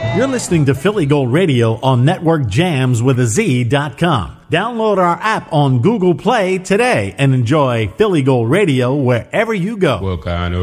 You're listening to Philly Gold Radio on Network Jams with a Z.com. Download our app on Google Play today and enjoy Philly Gold Radio wherever you go. What kind of